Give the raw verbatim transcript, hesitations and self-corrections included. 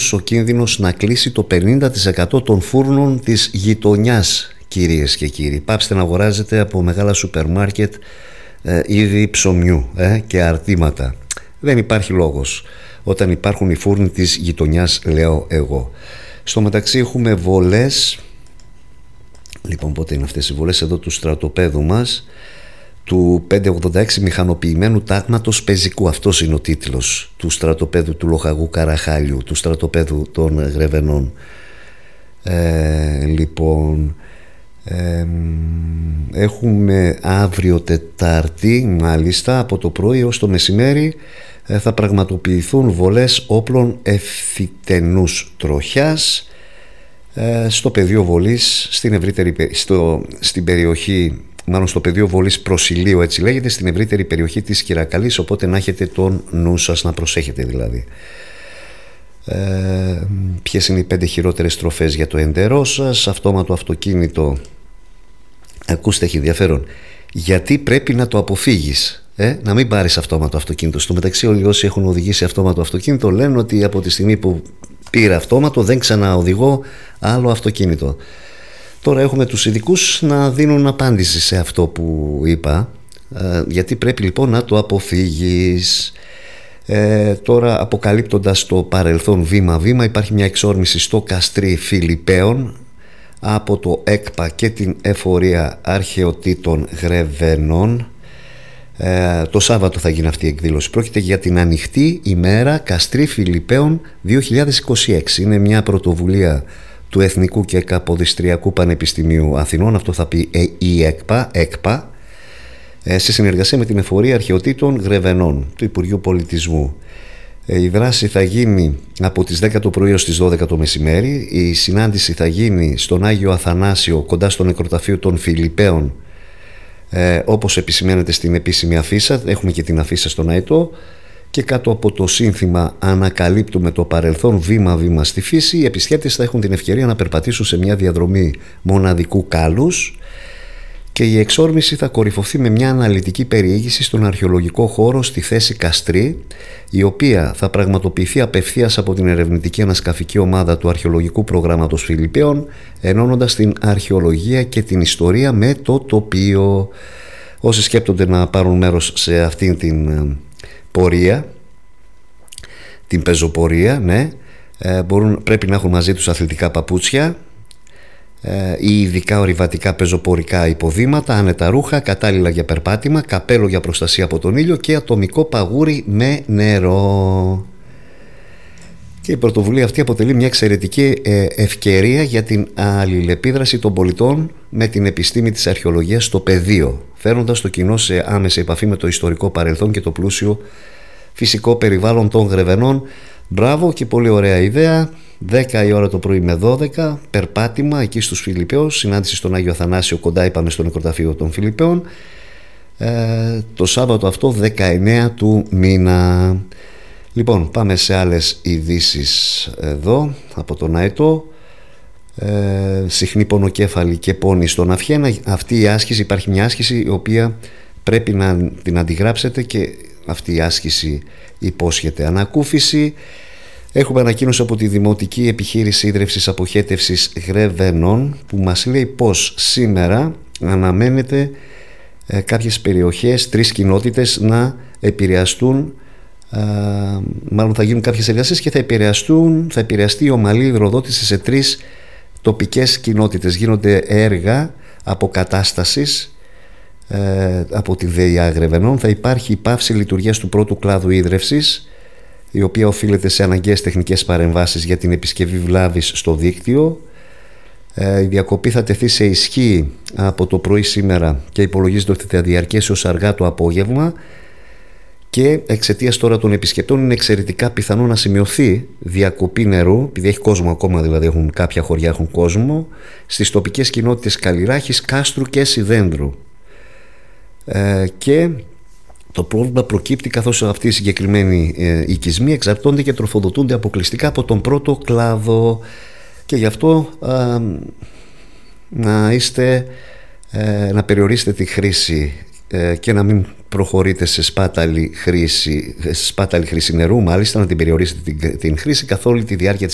αυτούς ο κίνδυνος να κλείσει το πενήντα τοις εκατό των φούρνων της γειτονιάς, κυρίες και κύριοι. Πάψτε να αγοράζετε από μεγάλα σούπερ μάρκετ ε, είδη ψωμιού ε, και αρτήματα. Δεν υπάρχει λόγος όταν υπάρχουν οι φούρνοι της γειτονιάς, λέω εγώ. Στο μεταξύ έχουμε βολές. Λοιπόν, πότε είναι αυτές οι βολές? Εδώ του στρατοπέδου μας, του πεντακόσια ογδόντα έξι μηχανοποιημένου τάγματος πεζικού. Αυτός είναι ο τίτλος του στρατοπέδου του Λοχαγού Καραχάλιου, του στρατοπέδου των Γρεβενών. Ε, λοιπόν, ε, έχουμε αύριο Τετάρτη, μάλιστα, από το πρωί ως το μεσημέρι ε, θα πραγματοποιηθούν βολές όπλων ευθυτενούς τροχιάς ε, στο πεδίο βολής, στην ευρύτερη, στο, στην περιοχή, μάλλον στο πεδίο βολής Προσιλίου, έτσι λέγεται, στην ευρύτερη περιοχή της Κυρακαλής, οπότε να έχετε τον νου σας, να προσέχετε δηλαδή. Ε, ποιες είναι οι πέντε χειρότερες στροφές για το εντερό σας? Αυτόματο αυτοκίνητο. Ακούστε, έχει ενδιαφέρον. Γιατί πρέπει να το αποφύγεις, ε? να μην πάρεις αυτόματο αυτοκίνητο? Στο μεταξύ, όλοι όσοι έχουν οδηγήσει αυτόματο αυτοκίνητο λένε ότι από τη στιγμή που πήρα αυτόματο δεν ξαναοδηγώ άλλο αυτοκίνητο. Τώρα έχουμε τους ειδικούς να δίνουν απάντηση σε αυτό που είπα, ε, γιατί πρέπει λοιπόν να το αποφύγεις. Ε, τώρα, αποκαλύπτοντας το παρελθόν βήμα-βήμα, υπάρχει μια εξόρμηση στο καστρί Φιλιππέων από το ΕΚΠΑ και την Εφορία Αρχαιοτήτων Γρεβενών. Ε, το Σάββατο θα γίνει αυτή η εκδήλωση. Πρόκειται για την ανοιχτή ημέρα Καστρί Φιλιππέων δύο χιλιάδες είκοσι έξι. Είναι μια πρωτοβουλία του Εθνικού και Καποδιστριακού Πανεπιστημίου Αθηνών. Αυτό θα πει η ΕΚΠΑ, ΕΚΠΑ, σε συνεργασία με την Εφορία Αρχαιοτήτων Γρεβενών του Υπουργείου Πολιτισμού. Η δράση θα γίνει από τις δέκα το πρωί ως τις δώδεκα το μεσημέρι. Η συνάντηση θα γίνει στον Άγιο Αθανάσιο, κοντά στο νεκροταφείο των Φιλιππέων, ε, όπως επισημαίνεται στην επίσημη αφίσα. Έχουμε και την αφίσα στον Αετό. Και κάτω από το σύνθημα «Ανακαλύπτουμε το παρελθόν βήμα-βήμα στη φύση», οι επισκέπτες θα έχουν την ευκαιρία να περπατήσουν σε μια διαδρομή μοναδικού κάλους και η εξόρμηση θα κορυφωθεί με μια αναλυτική περιήγηση στον αρχαιολογικό χώρο στη θέση Καστρί, η οποία θα πραγματοποιηθεί απευθείας από την ερευνητική ανασκαφική ομάδα του αρχαιολογικού προγράμματος Φιλιππέων, ενώνοντας την αρχαιολογία και την ιστορία με το τοπίο. Όσοι σκέπτονται να πάρουν μέρος σε αυτήν την πορεία, την πεζοπορία, ναι, ε, μπορούν, πρέπει να έχουν μαζί τους αθλητικά παπούτσια ε, ή ειδικά ορειβατικά πεζοπορικά υποδήματα, άνετα ρούχα, κατάλληλα για περπάτημα, καπέλο για προστασία από τον ήλιο και ατομικό παγούρι με νερό. Και η πρωτοβουλία αυτή αποτελεί μια εξαιρετική ε, ευκαιρία για την αλληλεπίδραση των πολιτών με την επιστήμη της αρχαιολογίας στο πεδίο, φέρνοντας το κοινό σε άμεση επαφή με το ιστορικό παρελθόν και το πλούσιο φυσικό περιβάλλον των Γρεβενών. Μπράβο και πολύ ωραία ιδέα. δέκα η ώρα το πρωί με δώδεκα, περπάτημα εκεί στους Φιλιππέους, συνάντηση στον Άγιο Αθανάσιο, κοντά είπαμε στο νεκροταφείο των Φιλιππέων, ε, το Σάββατο αυτό δεκαεννέα του μήνα. Λοιπόν, πάμε σε άλλες ειδήσεις εδώ από τον Αετό. Ε, συχνή πονοκέφαλη και πόνη στον αυχένα. Αυτή η άσκηση, υπάρχει μια άσκηση η οποία πρέπει να την αντιγράψετε και αυτή η άσκηση υπόσχεται ανακούφιση. Έχουμε ανακοίνωση από τη Δημοτική Επιχείρηση Ίδρευσης Αποχέτευσης Γρεβενών που μας λέει πως σήμερα αναμένεται ε, κάποιες περιοχές, τρεις κοινότητες να επηρεαστούν. Uh, μάλλον θα γίνουν κάποιες εργασίες και θα επηρεαστούν, θα επηρεαστεί η ομαλή υδροδότηση σε τρεις τοπικές κοινότητες. Γίνονται έργα αποκατάστασης uh, από τη ΔΕΙΑ Γρεβενών. Θα υπάρχει η πάυση λειτουργίας του πρώτου κλάδου ίδρευσης, η οποία οφείλεται σε αναγκαίες τεχνικές παρεμβάσεις για την επισκευή βλάβης στο δίκτυο. Uh, η διακοπή θα τεθεί σε ισχύ από το πρωί σήμερα και υπολογίζεται ότι θα διαρκέσει ως αργά το απόγευμα. Και εξαιτίας τώρα των επισκεπτών είναι εξαιρετικά πιθανό να σημειωθεί διακοπή νερού, επειδή έχει κόσμο ακόμα, δηλαδή έχουν, κάποια χωριά έχουν κόσμο, στις τοπικές κοινότητες Καλλιράχης, Κάστρου και Σιδένδρου. Ε, και το πρόβλημα προκύπτει καθώς αυτοί οι συγκεκριμένοι ε, οικισμοί εξαρτώνται και τροφοδοτούνται αποκλειστικά από τον πρώτο κλάδο και γι' αυτό ε, να είστε, ε, να περιορίσετε τη χρήση και να μην προχωρείτε σε σπάταλη χρήση, σε σπάταλη χρήση νερού, μάλιστα να την περιορίσετε την, την χρήση καθ' όλη τη διάρκεια της